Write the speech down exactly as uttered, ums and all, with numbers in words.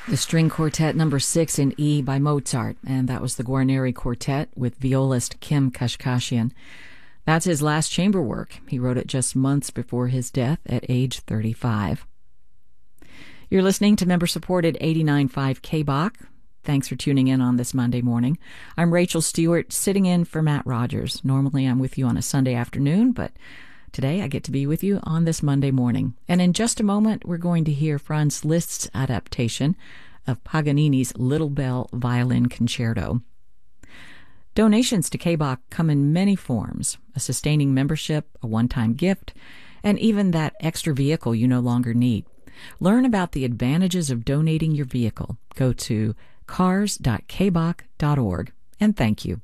The string quartet number six in E by Mozart, and that was the Guarneri Quartet with violist Kim Kashkashian. That's his last chamber work. He wrote it just months before his death at age thirty-five. You're listening to member-supported eighty-nine point five K B O C. Thanks for tuning in on this Monday morning. I'm Rachel Stewart, sitting in for Matt Rogers. Normally I'm with you on a Sunday afternoon, but today I get to be with you on this Monday morning. And in just a moment, we're going to hear Franz Liszt's adaptation of Paganini's Little Bell Violin Concerto. Donations to K B O C come in many forms: a sustaining membership, a one-time gift, and even that extra vehicle you no longer need. Learn about the advantages of donating your vehicle. Go to cars dot k b o c dot org, and thank you.